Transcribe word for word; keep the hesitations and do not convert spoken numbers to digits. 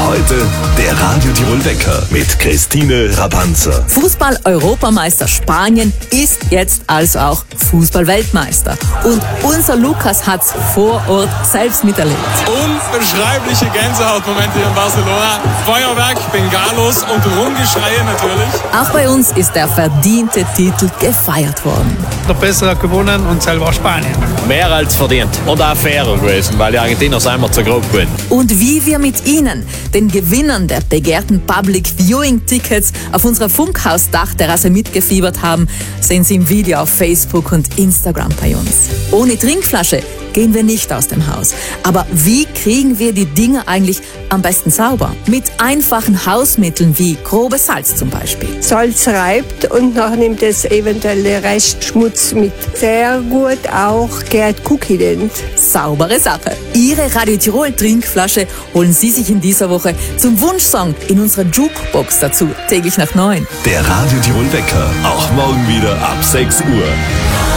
Heute der Radio Tirol Wecker mit Christine Rabanzer. Fußball-Europameister Spanien ist jetzt also auch Fußball-Weltmeister. Und unser Lukas hat's vor Ort selbst miterlebt. Unbeschreibliche Gänsehautmomente hier in Barcelona. Feuerwerk, Bengalos und Rumgeschreie natürlich. Auch bei uns ist der verdiente Titel gefeiert worden. Der Bessere hat gewonnen und selber Spanien. Mehr als verdient und auch fairer gewesen, weil die Argentinier sind immer zu grob gewesen. Und wie wir mit Ihnen, den Gewinnern der begehrten Public Viewing Tickets, auf unserer Funkhaus-Dachterrasse mitgefiebert haben, sehen Sie im Video auf Facebook und Instagram bei uns. Ohne Trinkflasche gehen wir nicht aus dem Haus. Aber wie kriegen wir die Dinge eigentlich am besten sauber? Mit einfachen Hausmitteln wie grobes Salz zum Beispiel. Salz reibt und nachher nimmt es eventuelle Restschmutz mit. Sehr gut auch Gerd Cookie Dent. Saubere Sache. Ihre Radio Tirol Trinkflasche holen Sie sich in dieser Woche zum Wunschsong in unserer Jukebox dazu, täglich nach neun. Der Radio Tirol Wecker, auch morgen wieder ab sechs Uhr.